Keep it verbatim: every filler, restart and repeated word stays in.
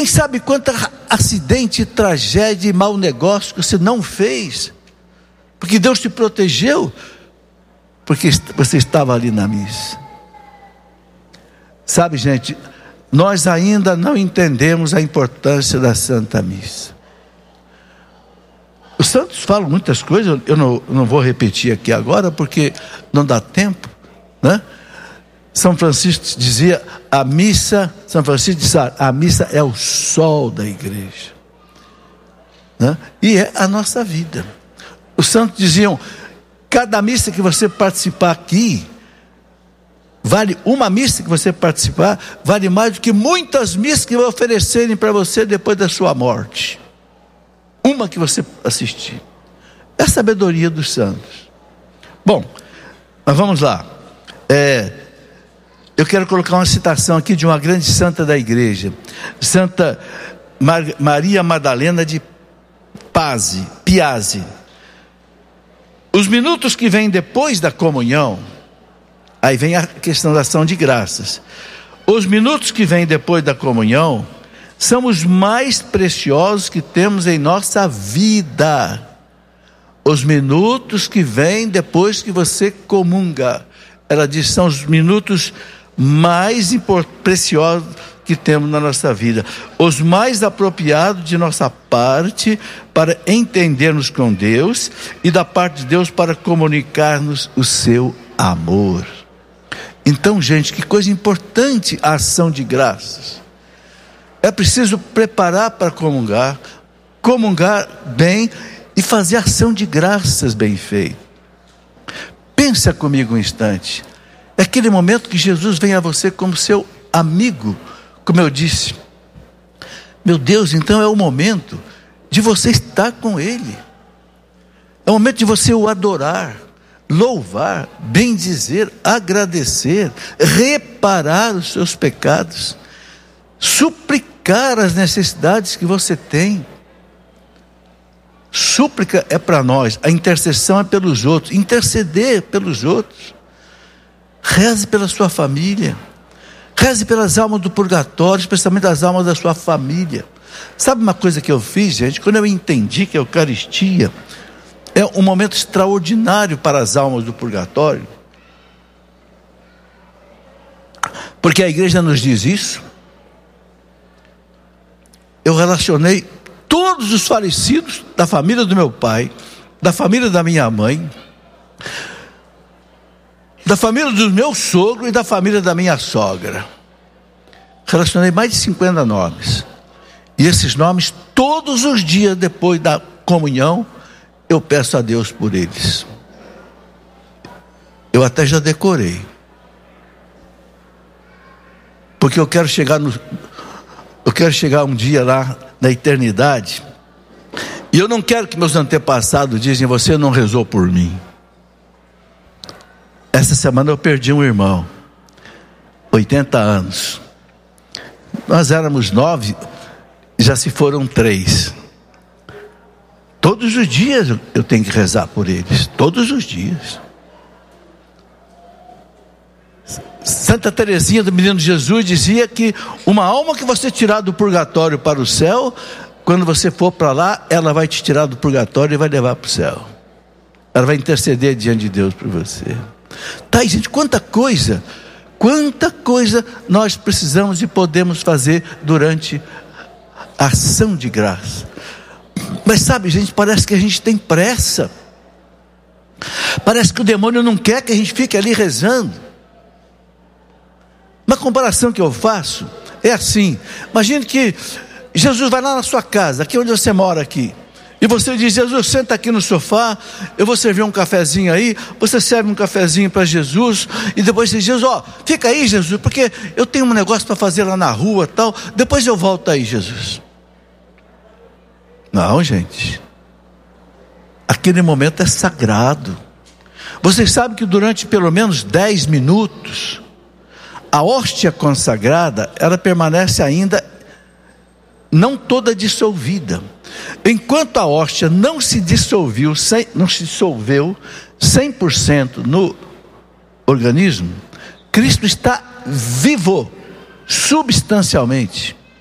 Quem sabe quanto acidente, tragédia e mau negócio que você não fez, porque Deus te protegeu, porque você estava ali na missa. Sabe, gente, nós ainda não entendemos a importância da Santa Missa. Os santos falam muitas coisas, eu não, não vou repetir aqui agora, porque não dá tempo, né? São Francisco dizia, a missa, São Francisco dizia, a missa é o sol da igreja, né? E é a nossa vida. Os santos diziam, cada missa que você participar aqui, vale uma missa que você participar, vale mais do que muitas missas que vão oferecerem para você depois da sua morte. Uma que você assistir. É a sabedoria dos santos. Bom, mas vamos lá. É, eu quero colocar uma citação aqui de uma grande santa da igreja, Santa Mar- Maria Madalena de Pazzi, Piazzi. Os minutos que vêm depois da comunhão, aí vem a questão da ação de graças. Os minutos que vêm depois da comunhão são os mais preciosos que temos em nossa vida. Os minutos que vêm depois que você comunga, ela diz, são os minutos mais preciosos que temos na nossa vida, os mais apropriados de nossa parte para entendermos com Deus e da parte de Deus para comunicar-nos o seu amor. Então, gente, que coisa importante a ação de graças. É preciso preparar para comungar, comungar bem e fazer ação de graças bem feita. Pensa comigo um instante. É aquele momento que Jesus vem a você como seu amigo, como eu disse. Meu Deus, então é o momento de você estar com Ele. É o momento de você o adorar, louvar, bendizer, agradecer, reparar os seus pecados, suplicar as necessidades que você tem. Súplica é para nós, a intercessão é pelos outros, interceder pelos outros. Reze pela sua família, reze pelas almas do purgatório, especialmente as almas da sua família. Sabe uma coisa que eu fiz, gente? Quando eu entendi que a Eucaristia é um momento extraordinário para as almas do purgatório, porque a igreja nos diz isso, eu relacionei todos os falecidos da família do meu pai, da família da minha mãe, da família do meu sogro e da família da minha sogra. Relacionei mais de cinquenta nomes. E esses nomes, todos os dias depois da comunhão, eu peço a Deus por eles. Eu até já decorei. Porque eu quero chegar no, eu quero chegar um dia lá na eternidade, e eu não quero que meus antepassados dizem, você não rezou por mim. Essa semana eu perdi um irmão, oitenta anos. Nós éramos nove, já se foram três. Todos os dias eu tenho que rezar por eles, todos os dias. Santa Teresinha do Menino Jesus dizia que uma alma que você tirar do purgatório para o céu, quando você for para lá, ela vai te tirar do purgatório e vai levar para o céu. Ela vai interceder diante de Deus por você. Tá aí, gente, quanta coisa, quanta coisa nós precisamos e podemos fazer durante a ação de graça. Mas sabe, gente, parece que a gente tem pressa. Parece que o demônio não quer que a gente fique ali rezando. Uma comparação que eu faço é assim: imagine que Jesus vai lá na sua casa, aqui onde você mora aqui, e você diz, Jesus, senta aqui no sofá, eu vou servir um cafezinho aí. Você serve um cafezinho para Jesus, e depois você diz, Jesus, ó, fica aí, Jesus, porque eu tenho um negócio para fazer lá na rua, tal, depois eu volto aí, Jesus. Não, gente, aquele momento é sagrado. Vocês sabem que durante pelo menos dez minutos, a hóstia consagrada, ela permanece ainda não toda dissolvida. Enquanto a hóstia não se dissolveu, não se dissolveu cem por cento no organismo, Cristo está vivo, substancialmente.